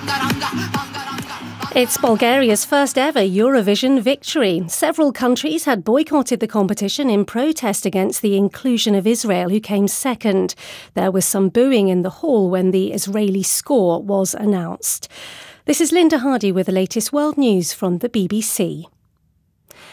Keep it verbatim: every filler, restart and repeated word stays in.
It's Bulgaria's first ever Eurovision victory. Several countries had boycotted the competition in protest against the inclusion of Israel, who came second. There was some booing in the hall when the Israeli score was announced. This is Linda Hardy with the latest world news from the B B C.